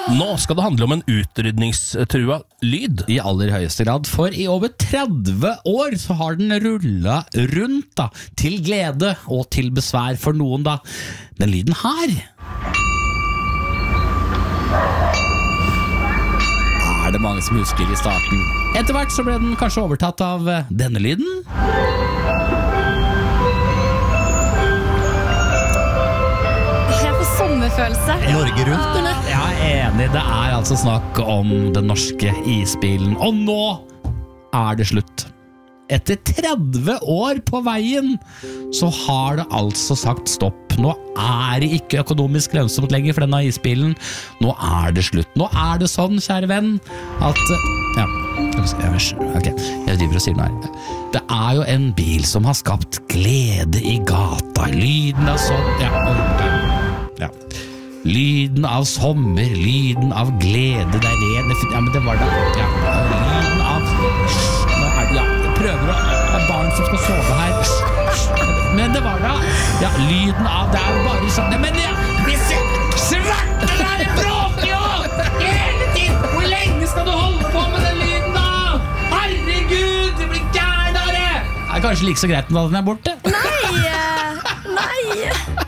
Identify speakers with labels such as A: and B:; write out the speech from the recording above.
A: Nå skal det handle om en utrydningstrua lyd.
B: I aller høyeste grad, for i over 30 år så har den rullet rundt da, til glede og til besvær for noen da. Den lyden her er det mange som husker i starten. Etter hvert så ble den kanskje overtatt av denne lyden.
C: Sommerfølelse.
D: Norge rundt, eller?
B: Jeg er enig, det er altså snakk om den norske isbilen. Og nå er det slutt. Etter 30 år på veien, så har det altså sagt stopp. Nå er det ikke økonomisk lønnsomt lenger for denne isbilen. Nå er det slutt. Nå er det sånn, kjære venn, at... Ja, ok, jeg driver og sier noe her. Det er jo en bil som har skapt glede i gata. Lyden av sånn... Ja, lyden av sommer, lyden av glede. Det er ren... Ja, men det var da... Ja, lyden av... Nå er det... Ja, jeg prøver å... Det er barn som skal sove her. Men det var da... Ja, lyden av... Det er bare sånn... Men ja... Disse svarte der bråker jo! Hele tiden! Hvor lenge skal du holde på med den lyden da? Herregud, du blir gærnere! Det er kanskje like så greit når den er borte.
C: Nei!